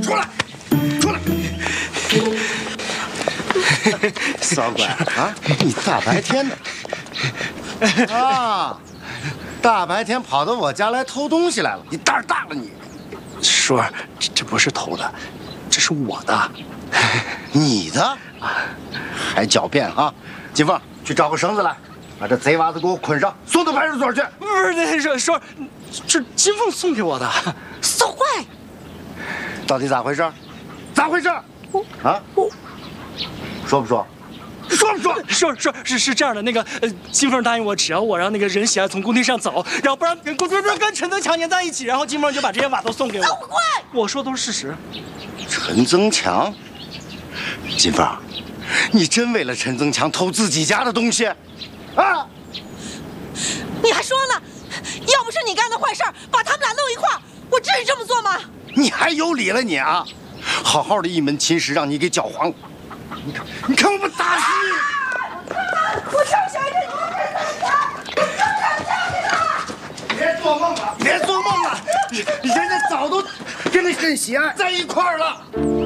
出来，出来！小乖啊，你大白天的啊，大白天跑到我家来偷东西来了，你胆儿大了你！ 叔，这不是偷的，这是我的。 你的？还狡辩啊！金凤，去找个绳子来，把这贼娃子给我捆上，送到派出所去。 不是那叔，这金凤送给我的。 骚怪， 到底咋回事？咋回事？啊？说不说？说不说？ 是这样的，那个金凤答应我，只要我让那个任喜爱从工地上走，然后不让跟陈增强粘在一起，然后金凤就把这些瓦都送给我。 骚怪， 我说都是事实。 陈增强，金凤，你真为了陈增强偷自己家的东西？啊！ 你还说呢？要不是你干的坏事儿，把他们俩弄一块儿，我至于这么做吗？ 你还有理了你啊！好好的一门亲事让你给搅黄了，你看我不打死你！ 我就想着你们陈增强，我就想叫你了。 别做梦了，别做梦了！人家早都跟那任喜爱在一块儿了。